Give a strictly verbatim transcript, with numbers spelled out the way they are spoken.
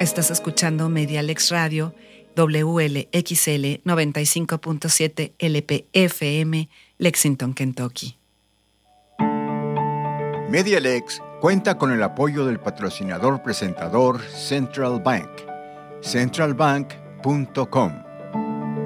Estás escuchando Medialex Radio, W L X L noventa y cinco punto siete L P F M, Lexington, Kentucky. Medialex cuenta con el apoyo del patrocinador presentador Central Bank, central bank punto com.